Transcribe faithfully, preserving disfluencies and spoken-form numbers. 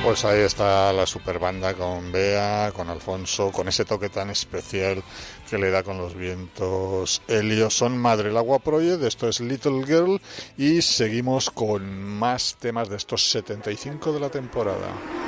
Pues ahí está la superbanda con Bea, con Alfonso, con ese toque tan especial que le da con los vientos Helio. Son Madre el Agua Project, esto es Little Girl y seguimos con más temas de estos setenta y cinco de la temporada.